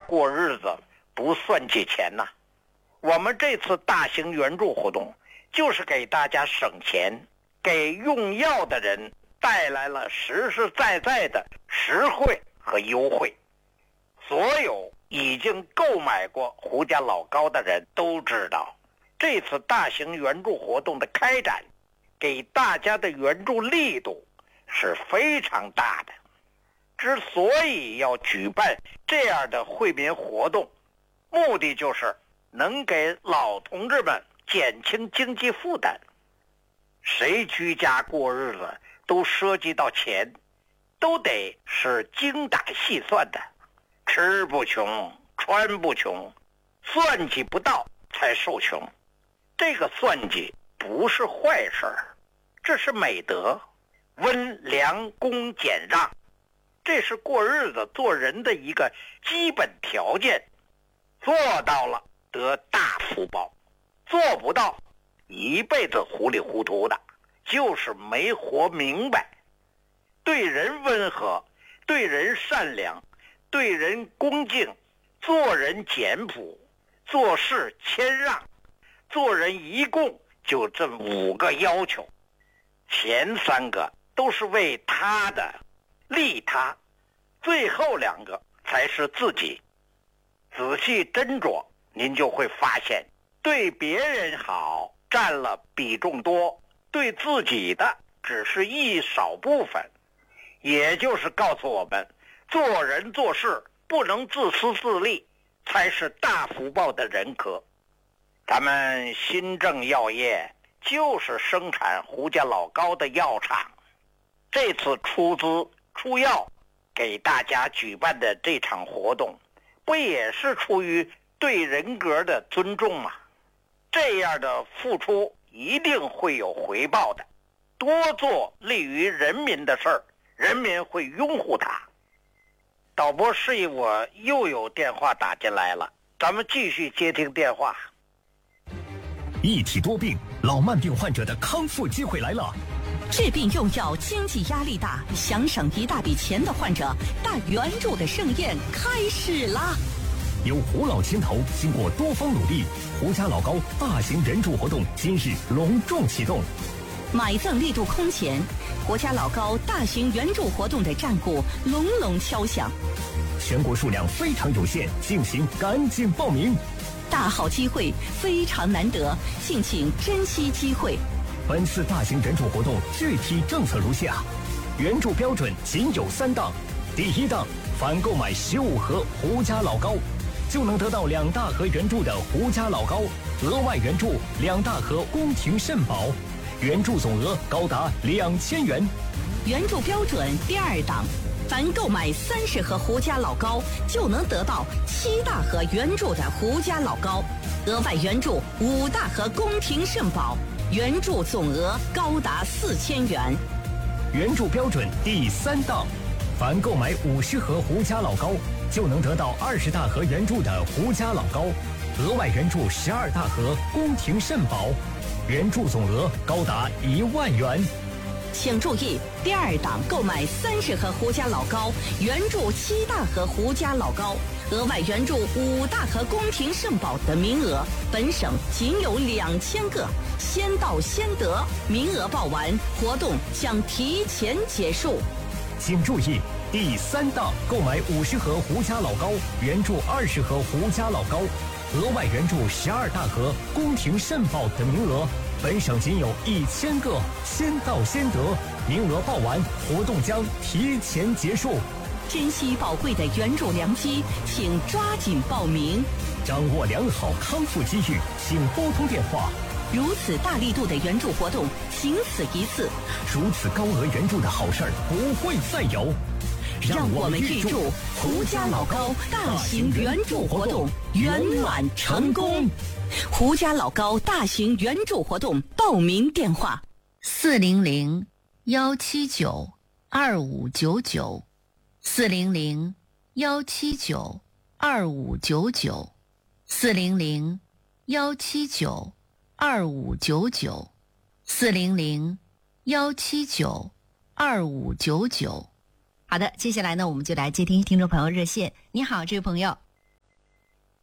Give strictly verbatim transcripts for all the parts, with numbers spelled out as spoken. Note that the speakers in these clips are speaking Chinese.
过日子不算计钱呐、啊。我们这次大型援助活动就是给大家省钱，给用药的人带来了实实在在的实惠和优惠。所有已经购买过胡家老高的人都知道，这次大型援助活动的开展给大家的援助力度是非常大的。之所以要举办这样的惠民活动，目的就是能给老同志们减轻经济负担。谁居家过日子都涉及到钱，都得是精打细算的，吃不穷，穿不穷，算计不到才受穷。这个算计不是坏事儿，这是美德，温良恭俭让，这是过日子做人的一个基本条件。做到了得大福报，做不到一辈子糊里糊涂的，就是没活明白。对人温和，对人善良，对人恭敬，做人简朴，做事谦让，做人一共就这五个要求。前三个都是为他的利他，最后两个才是自己。仔细斟酌，您就会发现，对别人好占了比重多，对自己的只是一少部分。也就是告诉我们，做人做事不能自私自利，才是大福报的人格。咱们新政药业就是生产胡家老高的药厂，这次出资出药给大家举办的这场活动，不也是出于对人格的尊重吗？这样的付出一定会有回报的。多做利于人民的事儿，人民会拥护他。导播示意我又有电话打进来了，咱们继续接听电话。 一体多病，老慢病患者的康复机会来了。 治病用药经济压力大，想省一大笔钱的患者，大援助的盛宴开始啦！ 由胡老牵头，经过多方努力，胡家老高大型援助活动今日隆重启动。 买赠力度空前，胡家老高大型援助活动的战鼓隆隆敲响。 全国数量非常有限，敬请赶紧报名。 大好机会非常难得，敬请珍惜机会。 本次大型援助活动具体政策如下：援助标准仅有三档。第一档，凡购买十五盒胡家老高，就能得到两大盒援助的胡家老高，额外援助两大盒宫廷肾宝，援助总额高达两千元。 援助标准第二档，凡购买三十盒胡家老高，就能得到七大盒援助的胡家老高，额外援助五大盒宫廷肾宝，援助总额高达四千元。 援助标准第三档，凡购买五十盒胡家老高，就能得到二十大盒援助的胡家老高，额外援助十二大盒宫廷肾宝，援助总额高达一万元。 请注意，第二档购买三十盒胡家老高，援助七大盒胡家老高，额外援助五大盒宫廷肾宝的名额，本省仅有两千个，先到先得，名额报完，活动将提前结束。 请注意，第三档购买五十盒胡家老高，援助二十盒胡家老高，额外援助十二大盒宫廷肾宝的名额，本省仅有一千个，先到先得，名额报完，活动将提前结束。 珍惜宝贵的援助良机，请抓紧报名。 掌握良好康复机遇，请拨通电话。 如此大力度的援助活动，仅此一次。 如此高额援助的好事儿不会再有。 让我们预祝胡家老高大型援助活动圆满成功。胡家老高大型援助活动报名电话： 四零零幺七九二五九九，四零零幺七九二五九九，四零零幺七九二五九九，四零零幺七九二五九九。好的，接下来呢，我们就来接听听众朋友热线。你好，这位朋友。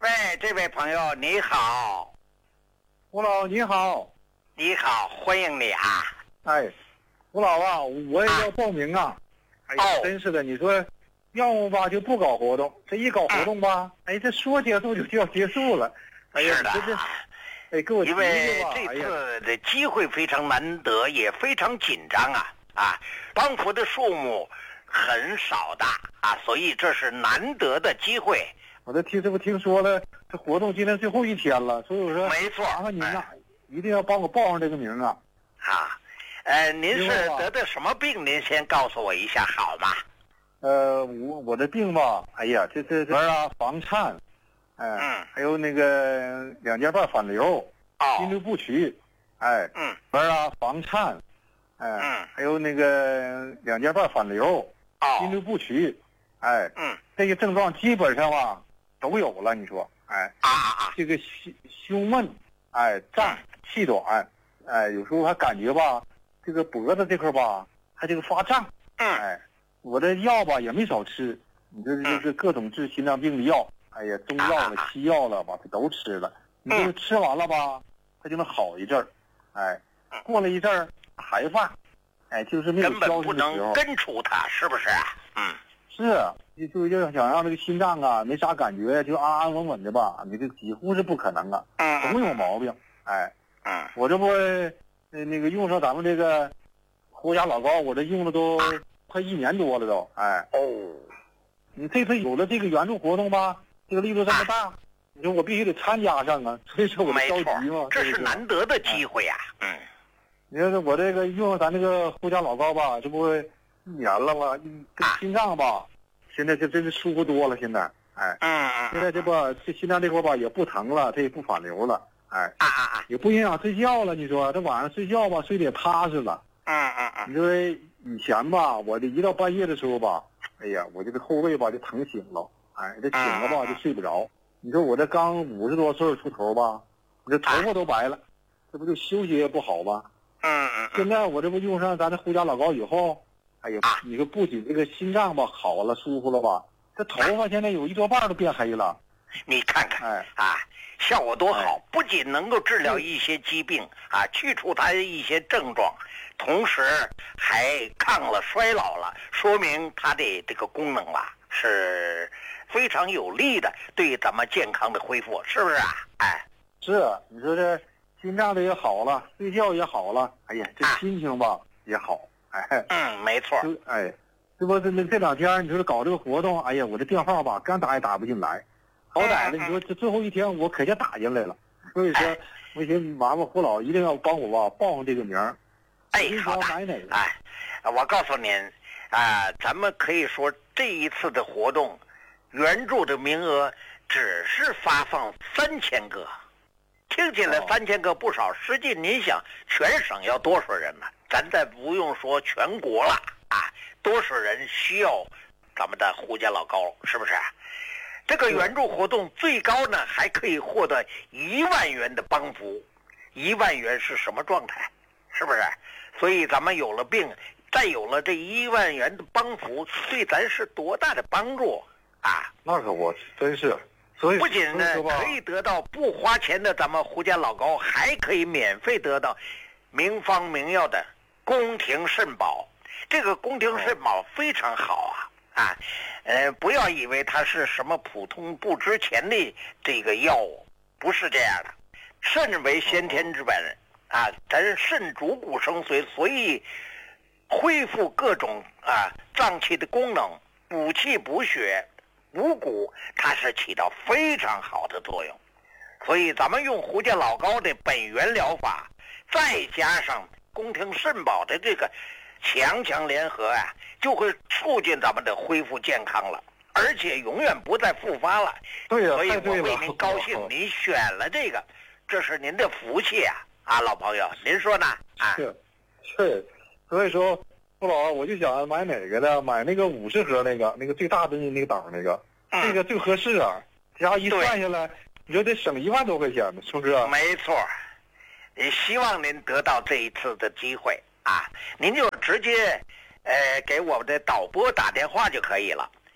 喂，这位朋友你好。 胡老你好。 你好，欢迎你啊。 哎，胡老啊，我也要报名啊。哎呀， 哦、 真是的，你说要么吧就不搞活动，这一搞活动吧，嗯、哎，这说结束就就要结束了。哎呀， 是的。 这这，哎，给我因为这次的机会非常难得，也非常紧张啊啊，帮扶的数目很少的啊，所以这是难得的机会。 我这听这不听说了，这活动今天最后一天了，所以我说没错， 麻烦您啊，哎、一定要帮我报上这个名啊。 啊，呃，您是得的什么病？您先告诉我一下好吗？ 呃，我我的病吧，哎呀，这这这啊，房颤，哎、呃， 嗯， 还有那个两间半反流， 哦， 心律不齐，哎， 嗯， 完啊，房颤，哎、呃， 嗯， 还有那个两间半反流， 哦， 心律不齐，哎， 嗯， 这个症状基本上吧都有了，你说，哎， 啊啊， 这个胸胸闷，哎，胀，气短。哎，有时候还感觉吧，这个脖子这块吧，还这个发胀。 嗯。 哎，我这药吧也没少吃，你这这个各种治心脏病的药，哎呀，中药了、西药了吧，这都吃了。你这个吃完了吧，它就能好一阵儿。哎，过了一阵儿还犯，哎，就是没有消息的时候。 根本不能根除它，是不是？嗯。 是，就就就想让这个心脏啊没啥感觉，就安安稳稳的吧，你这几乎是不可能啊， 嗯， 总有毛病。哎。 嗯， 我这不，呃，那个用上咱们这个胡家老高，我这用了都快一年多了都，哎。 哦。 你这次有了这个援助活动吧，这个力度这么大，你说我必须得参加上啊，所以说我着急嘛。 这是难得的机会呀、啊。嗯。 你说我这个用上咱这个胡家老高吧，这不一年了吧，跟心脏吧，现在就真是舒服多了。现在，哎。 嗯嗯。 现在这不这心脏这块吧也不疼了，它也不反流了。哎啊啊啊！ 也不影响睡觉了。你说这晚上睡觉吧，睡得也踏实了。 嗯嗯嗯。 你说以前吧，我这一到半夜的时候吧，哎呀，我这个后背吧就疼醒了，哎，这醒了吧就睡不着。你说我这刚五十多岁出头吧，我这头发都白了，这不就休息也不好吧？ 嗯嗯。 现在我这不用上咱这胡家老高以后，哎呀，你说不仅这个心脏吧好了，舒服了吧，这头发现在有一多半都变黑了。 你看看， 哎啊。效果多好！不仅能够治疗一些疾病啊，去除它的一些症状，同时还抗了衰老了，说明它的这个功能啊是非常有利的，对咱们健康的恢复，是不是啊？哎， 是，你说这心脏的也好了，睡觉也好了，哎呀，这心情吧、啊、也好，哎， 嗯，没错， 哎，这不这这两天你说搞这个活动，哎呀，我这电话吧刚打也打不进来。好歹的，你说这最后一天我可就打进来了，所以说我寻思麻烦胡老一定要帮我吧报上这个名儿。 哎，好的。哎，我告诉您，啊、呃，咱们可以说这一次的活动，援助的名额只是发放三千个，听起来三千个不少，实际您想全省要多少人呢？咱再不用说全国了啊，多少人需要咱们的胡家老高，是不是？这个援助活动最高呢，还可以获得一万元的帮扶。一万元是什么状态？是不是？所以咱们有了病，再有了这一万元的帮扶，对咱是多大的帮助啊！ 那可我真是，所以不仅呢可以得到不花钱的咱们胡家老高，还可以免费得到名方名药的宫廷肾宝。这个宫廷肾宝非常好啊！啊，呃，不要以为它是什么普通不值钱的这个药物，不是这样的。肾为先天之本啊，咱肾主骨生髓，所以恢复各种啊脏器的功能，补气补血、补骨，它是起到非常好的作用。所以咱们用胡家老高的本源疗法，再加上宫廷肾宝的这个强强联合啊，就会促进咱们的恢复健康了，而且永远不再复发了。 对呀、啊， 所以我为您高兴，您选了这个，这是您的福气啊！啊，老朋友，您说呢？啊， 是，是，所以说，不老，我就想买哪个呢？买那个五十盒那个，那个最大的那个档那个， 嗯、 那个最合适啊！这样一算下来，你说得省一万多块钱呢，是不是、啊？ 没错，也希望您得到这一次的机会。啊，您就直接，呃，给我们的导播打电话就可以了。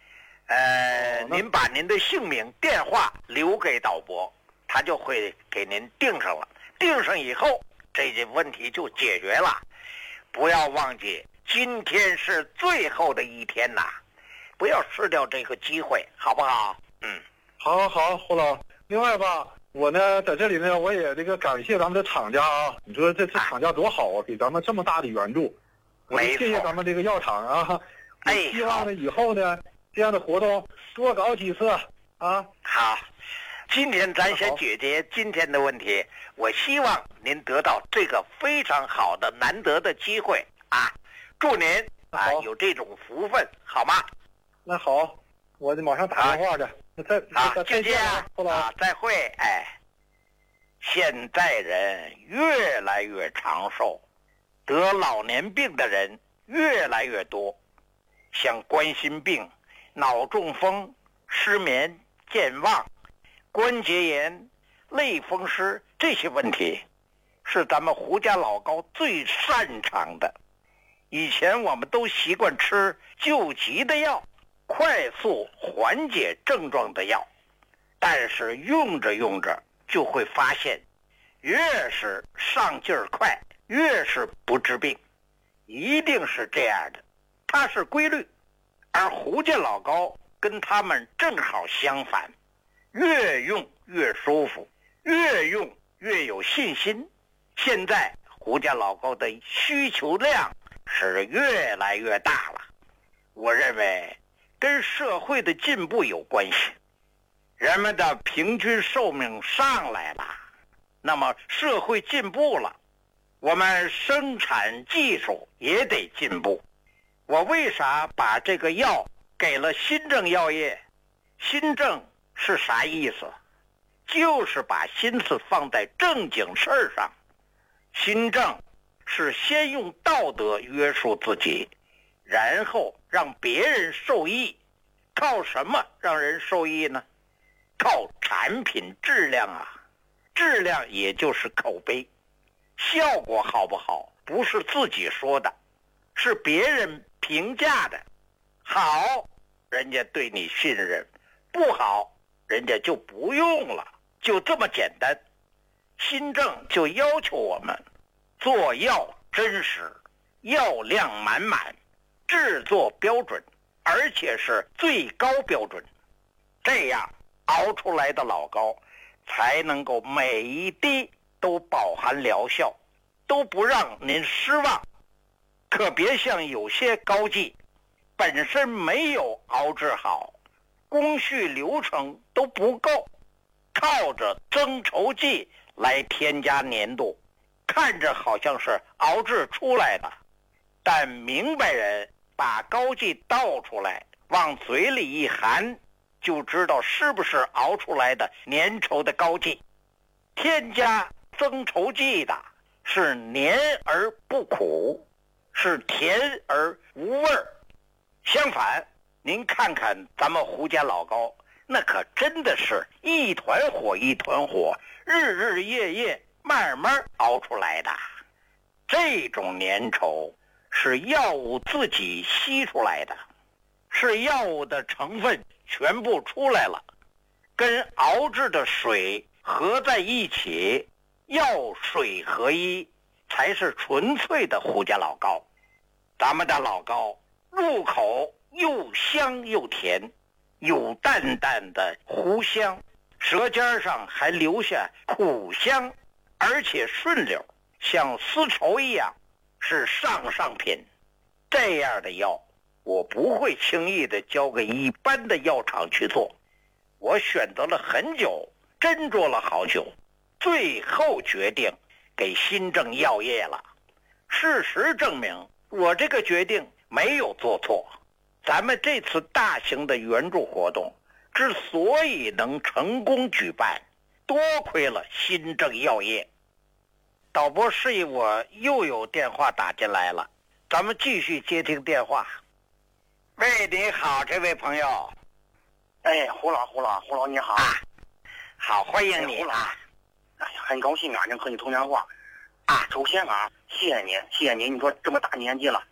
呃，哦、您把您的姓名、电话留给导播，他就会给您订上了。订上以后，这些问题就解决了。不要忘记，今天是最后的一天呐，不要失掉这个机会，好不好？嗯， 好，好，好，胡老。另外吧，我呢在这里呢，我也这个感谢咱们的厂家啊。你说这次厂家多好啊，给咱们这么大的援助。我谢谢咱们这个药厂啊。 哎， 希望呢以后呢这样的活动多搞几次啊。 好，今天咱先解决今天的问题。我希望您得到这个非常好的难得的机会啊！祝您啊有这种福分，好吗？ 那好，我马上打电话去。那再好， 再见啊！啊，再会。哎，现在人越来越长寿，得老年病的人越来越多，像冠心病、脑中风、失眠、健忘、关节炎、类风湿这些问题，是咱们胡家老高最擅长的。以前我们都习惯吃救急的药，快速缓解症状的药，但是用着用着就会发现，越是上劲儿快，越是不治病，一定是这样的，它是规律。而胡家老高跟他们正好相反，越用越舒服，越用越有信心。现在胡家老高的需求量是越来越大了，我认为跟社会的进步有关系。人们的平均寿命上来了，那么社会进步了，我们生产技术也得进步。我为啥把这个药给了新政药业？新政是啥意思？就是把心思放在正经事儿上。新政是先用道德约束自己，然后让别人受益。靠什么让人受益呢？靠产品质量啊！质量也就是口碑，效果好不好不是自己说的，是别人评价的。好，人家对你信任；不好，人家就不用了，就这么简单。新政就要求我们做药真实，药量满满，制作标准，而且是最高标准，这样熬出来的老高才能够每一滴都饱含疗效，都不让您失望。可别像有些膏剂本身没有熬制好，工序流程都不够，靠着增稠剂来添加粘度，看着好像是熬制出来的，但明白人把膏剂倒出来往嘴里一含，就知道是不是熬出来的粘稠的膏剂。添加增稠剂的是黏而不苦，是甜而无味儿。相反，您看看咱们胡家老高，那可真的是一团火一团火，日日夜夜慢慢熬出来的。这种粘稠是药物自己吸出来的，是药物的成分全部出来了，跟熬制的水合在一起，药水合一，才是纯粹的胡家老高。咱们的老高入口又香又甜，有淡淡的胡香，舌尖上还留下苦香，而且顺溜，像丝绸一样，是上上品。这样的药我不会轻易的交给一般的药厂去做，我选择了很久，斟酌了好久，最后决定给新政药业了。事实证明，我这个决定没有做错。咱们这次大型的援助活动之所以能成功举办，多亏了新政药业。导播示意我又有电话打进来了，咱们继续接听电话。喂，你好，这位朋友。 哎，胡老胡老胡老你好。 啊，好，欢迎你啊。 哎呀，很高兴啊，能和你通电话。啊，首先啊，谢谢你，谢谢你。你说这么大年纪了，